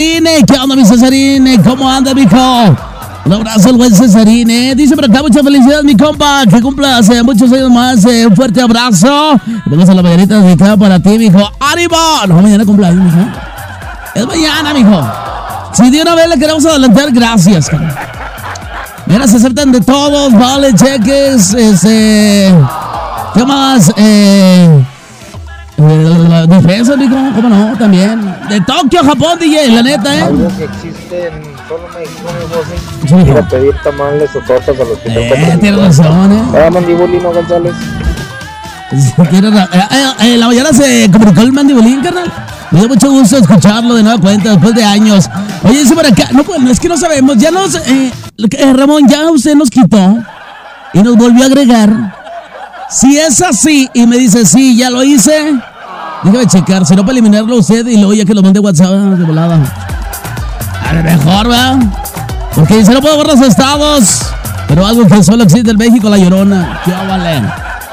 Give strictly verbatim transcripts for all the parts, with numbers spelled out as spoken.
¿Qué onda, mi Cesarín? ¿Cómo anda, mijo? Un abrazo al buen Cesarín, ¿eh? Dice por acá, mucha felicidad, mi compa. Que cumplas eh, muchos años más. Eh, un fuerte abrazo. Vamos a la mañanita dedicada para ti, mijo. ¡Ánimo! No, mañana cumpleaños, mijo. Es mañana, mijo. Si de una vez le queremos adelantar, gracias. Mira, se acertan de todos, vale, cheques, este... ¿Qué más? Eh... La defensa, digo, ¿cómo no? También. De Tokio, Japón, D J, la neta, ¿eh? Algo que existe en solo México, mi voz, ir a pedir tamales o tortas a los que Eh, tienes razón, ¿eh? Ah, Mandibulino González. Tienes razón. Eh, eh, eh, la mañana se comunicó el Mandibulín, carnal. Me dio mucho gusto escucharlo de nueva cuenta después de años. Oye, dice por acá, no, pues, es que no sabemos, ya nos, eh, eh, Ramón, ya usted nos quitó y nos volvió a agregar. Si es así y me dice, sí, ya lo hice, déjame checar, si no para eliminarlo usted y luego ya que lo mande WhatsApp de volada. A lo mejor, ¿verdad? Porque dice, no puedo ver los estados, pero algo que solo existe en México, la Llorona. ¿Qué vale?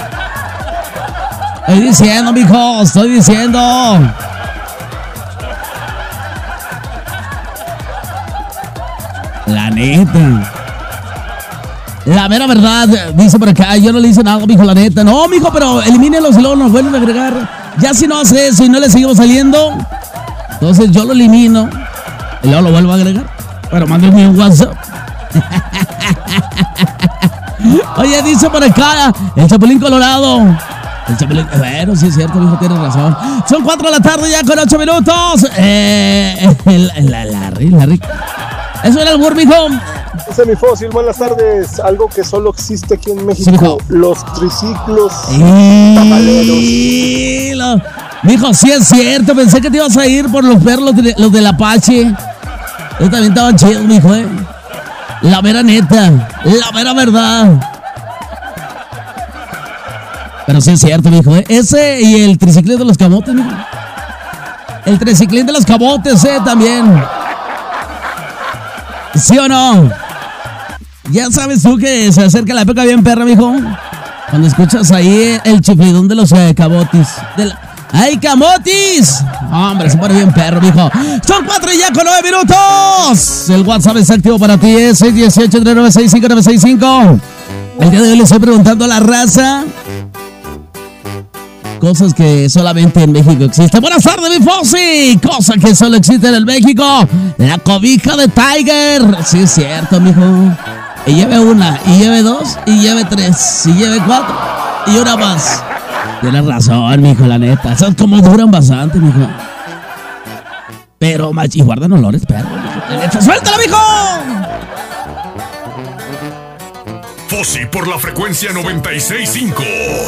Estoy diciendo, mijo, estoy diciendo. La neta. La mera verdad, dice por acá, yo no le hice nada, mijo, la neta. No, mijo, pero elimínelos y luego nos vuelven a agregar. Ya si no hace eso y no le seguimos saliendo, entonces yo lo elimino y luego lo vuelvo a agregar. Pero mándenme un WhatsApp. Oye, dice por acá, el Chapulín Colorado. El Chapulín, bueno, sí es cierto, mijo, tienes razón. Son cuatro de la tarde ya con ocho minutos. Eh, el, el, la, Larry, Larry. Eso era el Word, mijo. Dice mi fósil, buenas tardes. Algo que solo existe aquí en México, sí, los triciclos y... tamaleros. Mijo, sí es cierto, pensé que te ibas a ir por los perros, los, de, los del Apache. Ellos también estaban chidos, mijo, eh. La mera neta, la mera verdad. Pero sí es cierto, mijo, eh. Ese y el triciclín de los camotes, mijo. El triciclín de los camotes, eh, también. ¿Sí o no? Ya sabes tú que se acerca la época bien perra, mijo. Cuando escuchas ahí el chiflidón de los eh, camotis. De la... ¡Ay, camotis! Hombre, se pone bien perro, mijo. Son cuatro y ya con nueve minutos. El WhatsApp es activo para ti, es seis uno ocho, tres nueve seis cinco nueve seis cinco. El día de hoy le estoy preguntando a la raza cosas que solamente en México existen. Buenas tardes, mi Fossi. Cosa que solo existe en el México. La cobija de Tiger. Sí, es cierto, mijo. Y lleve una, y lleve dos, y lleve tres, y lleve cuatro, y una más. Tienes razón, mijo, la neta. Esas como duran bastante, mijo. Pero, machi, guardan olores, perro. La neta, ¡suéltala, mijo! Fossi por la frecuencia noventa y seis punto cinco.